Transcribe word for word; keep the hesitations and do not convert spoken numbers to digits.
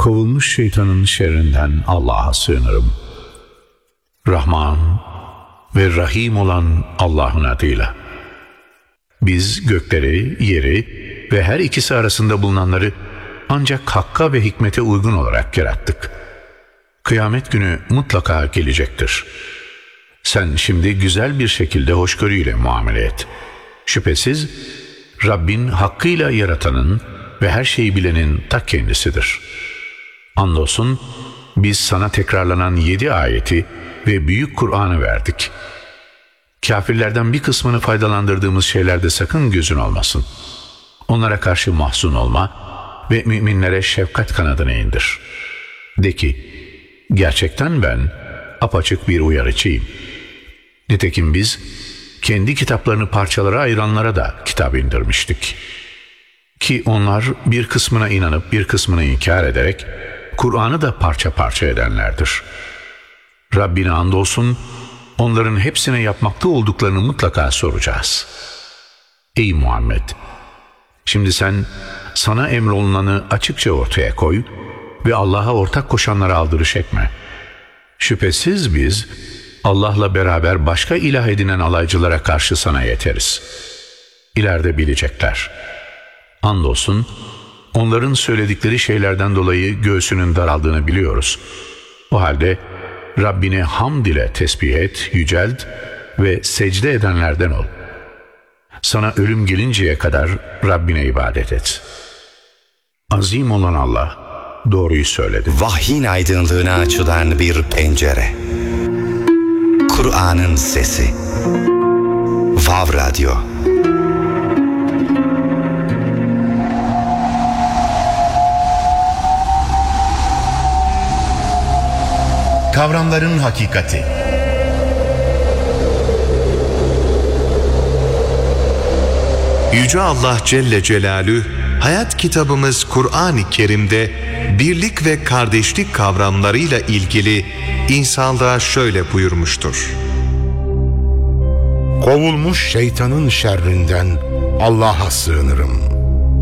Kovulmuş şeytanın şerrinden Allah'a sığınırım. Rahman ve Rahim olan Allah'ın adıyla. Biz gökleri, yeri ve her ikisi arasında bulunanları ancak hakka ve hikmete uygun olarak yarattık. Kıyamet günü mutlaka gelecektir. Sen şimdi güzel bir şekilde hoşgörüyle muamele et. Şüphesiz Rabbin hakkıyla yaratanın ve her şeyi bilenin ta kendisidir. Andolsun biz sana tekrarlanan yedi ayeti ve büyük Kur'an'ı verdik. Kafirlerden bir kısmını faydalandırdığımız şeylerde sakın gözün olmasın. Onlara karşı mahzun olma ve müminlere şefkat kanadını indir. De ki, gerçekten ben apaçık bir uyarıcıyım. Nitekim biz kendi kitaplarını parçalara ayıranlara da kitap indirmiştik. Ki onlar bir kısmına inanıp bir kısmını inkar ederek Kur'an'ı da parça parça edenlerdir. Rabbine andolsun onların hepsine yapmakta olduklarını mutlaka soracağız. Ey Muhammed! Şimdi sen sana emrolunanı açıkça ortaya koy ve Allah'a ortak koşanlara aldırış etme. Şüphesiz biz Allah'la beraber başka ilah edinen alaycılara karşı sana yeteriz. İleride bilecekler. Andolsun onların söyledikleri şeylerden dolayı göğsünün daraldığını biliyoruz. O halde Rabbini hamd ile tesbih et, yücelt ve secde edenlerden ol. Sana ölüm gelinceye kadar Rabbine ibadet et. Azim olan Allah doğruyu söyledi. Vahyin aydınlığına açılan bir pencere. Kur'an'ın sesi. Vav Radyo. Kavramların hakikati. Yüce Allah Celle Celalü, hayat kitabımız Kur'an-ı Kerim'de birlik ve kardeşlik kavramlarıyla ilgili insanlığa şöyle buyurmuştur. Kovulmuş şeytanın şerrinden Allah'a sığınırım.